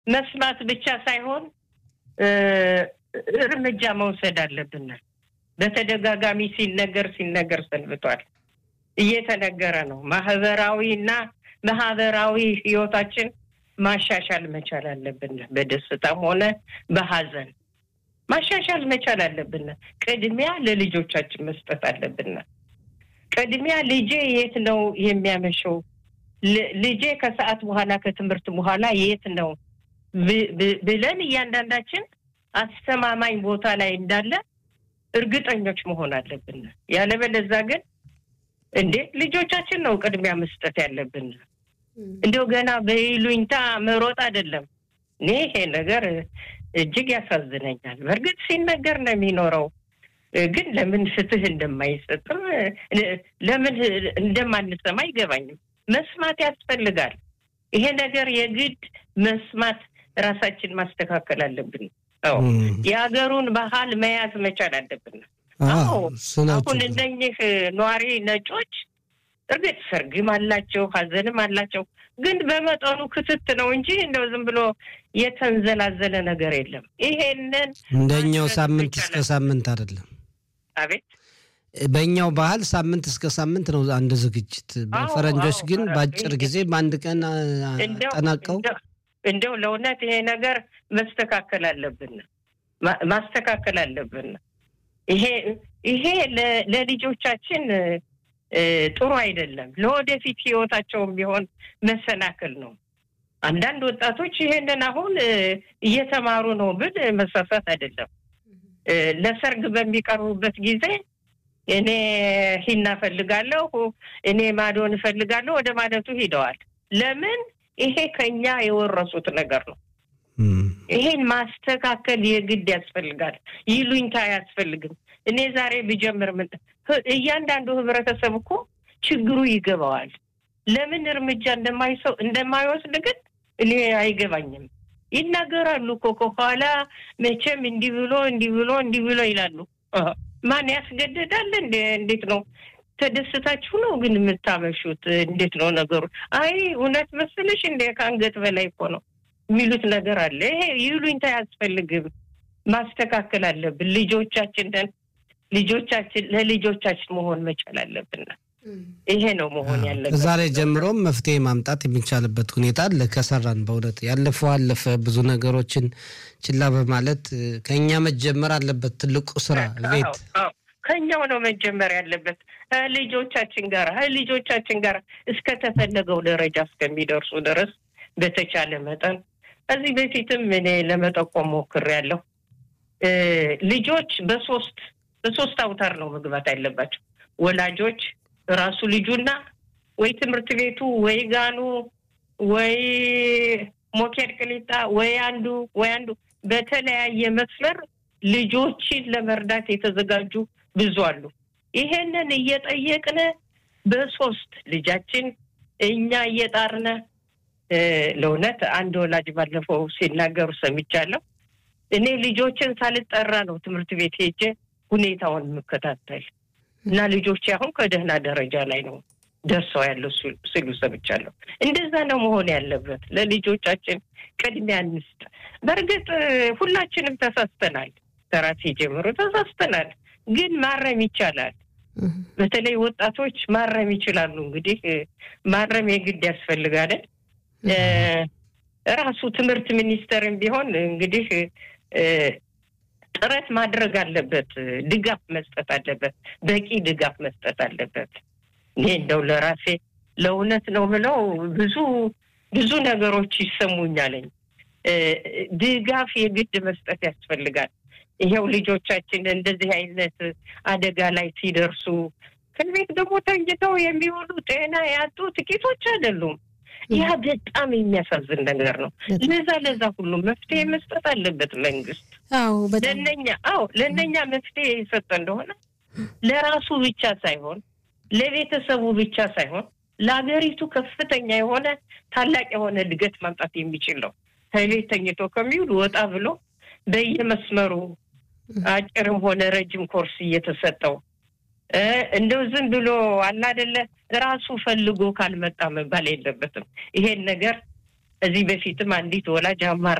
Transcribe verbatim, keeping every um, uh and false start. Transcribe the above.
መስማት ብቻ ሳይሆን እርምጃ መውሰድ አለብን በተደጋጋሚ ሲነገር ሲነገር ሰንብቷል እየተነገረ ነው ማህበራዊና ማህበራዊ ህይወታችን ማሻሻል መቻል አለብን በደስታም ሆነ በሐዘን ማሻሻል መቻል አለብን ቅድሚያ ለልጆቻችን መስጠት አለብን ቅድሚያ ልጄ የት ነው የሚያመሸው ልጄ ከሰዓት በኋላ ከትምህርት በኋላ የት ነው ብለን እያንዳንዳችን አስተማማኝ ቦታ ላይ እንዳለ እርግጠኞች መሆን አለብን ያለበለዚያ ግን እንዴ ልጆቻችን ነው ቅድሚያ መስጠት ያለብን እንደው ገና በይሉኝታ መሮጥ አይደለም ይሄ ነገር እጅግ ያሳዝነኛል በርግጥ ሲነገር ነው የሚኖረው ግን ለምን ፍትህ እንደማይሰጥ ለምን እንደማንሰማ ይገባኛል መስማት ያስፈልጋል ይሄ ነገር የግድ መስማት ራሳችን ማስተካከል አለብን አዎ ያገሩን ባህል መያዝ መቻል አለብን አዎ አሁን እንደኚህ ኗሪ ነጮች እርግጥ ሰርግም አላቸው ሐዘንም አላቸው ግን በመጠኑ ክትት ነው እንጂ እንደው ዝም ብሎ የተንዘላዘለ ነገር የለም ይሄንን እንደኛው ሳምንት እስከ ሳምንት አይደለም አቤት በእኛው ባህል ሳምንት እስከ ሳምንት ነው አንድ ዝግጅት በፈረንጆች ግን ባጭር ጊዜ በአንድ ቀን ተናቀው እንደው ለውነት ይሄ ነገር መስተካከል አለብን ማስተካከል አለብን ይሄ ይሄ ለልጆቻችን ጥሩ አይደለም ለወደፊት ህይወታቸውም ቢሆን መሰናከል ነው አንዳንድ ወጣቶች ይሄንን አሁን እየተማሩ ነው ብል መሳሳት አይደለም ለሰርግ በሚቀርቡበት ጊዜ እኔ ሂና ፈልጋለሁ እኔ ማዶን ፈልጋለሁ ወደ ማለቱ ሄደዋል ለምን ይሄ ከኛ የወረሱት ነገር ነው ይሄን ማስተካከል የግድ ያስፈልጋል ይሉኝታ ያስፈልግም እኔ ዛሬ ቢጀምር ምን እያንዳንዱ ህብረተሰብ እኮ ችግሩ ይገባዋል ለምን እርምጃ እንደማይሰው እንደማይወስድ ግን እኔ አይገባኝም ይናገራሉ ኮኮኋላ መቼም እንዲህ ብሎ እንዲህ ብሎ እንዲህ ብሎ ይላሉ ማን ያስገደዳል እንዴ እንዴት ነው ተደስታችሁ ነው ግን የምታመሹት እንዴት ነው ነገሩ አይ እውነት መስልሽ እንደ ካንገት በላይ እኮ ነው ሚሉት ነገር አለ ይሄ ይሉኝታ ያስፈልግም ማስተካከል አለብን ልጆቻችን ልጆቻችን ለልጆቻችን መሆን መቻል አለብን ይሄ ነው መሆን ያለበት ዛሬ ጀምሮ መፍትሄ ማምጣት የሚቻልበት ሁኔታ አለ ከሰራን በእውነት ያለፈው አለፈ ብዙ ነገሮችን ችላ በማለት ከኛ መጀመር አለበት ትልቁ ስራ ቤት ከኛው ነው መጀመር ያለበት ልጆቻችን ጋር ልጆቻችን ጋር እስከ ተፈለገው ደረጃ እስከሚደርሱ ድረስ በተቻለ መጠን እዚህ በፊትም እኔ ለመጠቆም ሞክሬያለሁ ልጆች በሶስት በሶስት አውታር ነው መግባት ያለባቸው ወላጆች ራሱ ልጁና ወይ ትምህርት ቤቱ ወይ ጋኑ ወይ ሞኬር ክሊታ ወይ አንዱ ወይ አንዱ በተለያየ መስመር ልጆችን ለመርዳት የተዘጋጁ ብዙ አሉ ይሄንን እየጠየቅነ በሶስት ልጃችን እኛ እየጣርነ ለውነት አንድ ወላጅ ባለፈው ሲናገሩ ሰምቻለሁ እኔ ልጆችን ሳልጠራ ነው ትምህርት ቤት ሄጄ ሁኔታውን መከታተል እና ልጆች አሁን ከደህና ደረጃ ላይ ነው ደርሰው ያለው ሲሉ ሰምቻለሁ እንደዛ ነው መሆን ያለበት ለልጆቻችን ቅድሚያ እንስጥ በርግጥ ሁላችንም ተሳስተናል ተራሲ ጀምሮ ተሳስተናል ግን ማረም ይቻላል በተለይ ወጣቶች ማረም ይችላሉ እንግዲህ ማረም የግድ ያስፈልጋል ራሱ ትምህርት ሚኒስተርም ቢሆን እንግዲህ ጥረት ማድረግ አለበት ድጋፍ መስጠት አለበት በቂ ድጋፍ መስጠት አለበት እኔ እንደው ለራሴ ለውነት ነው ብለው ብዙ ብዙ ነገሮች ይሰሙኛል ድጋፍ የግድ መስጠት ያስፈልጋል ይሄው ልጆቻችን እንደዚህ አይነት አደጋ ላይ ሲደርሱ ከቤት ደግሞ ተኝተው የሚወሉ ጤና ያጡ ጥቂቶች አይደሉም ያ በጣም የሚያሳዝን ነገር ነው ለዛ ለዛ ሁሉ መፍትሄ መስጠት አለበት መንግስት አዎ ለነኛ አዎ ለነኛ መፍትሄ ይሰጥ እንደሆነ ለራሱ ብቻ ሳይሆን ለቤተሰቡ ብቻ ሳይሆን ለሀገሪቱ ከፍተኛ የሆነ ታላቅ የሆነ ድገት ማምጣት የሚችል ነው ከቤት ተኝቶ ከሚውል ወጣ ብሎ በየመስመሩ አጭርም ሆነ ረጅም ኮርስ እየተሰጠው እንደው ዝም ብሎ አላ አይደለ ራሱ ፈልጎ ካልመጣ መባል የለበትም ይሄን ነገር እዚህ በፊትም አንዲት ወላጅ አማራ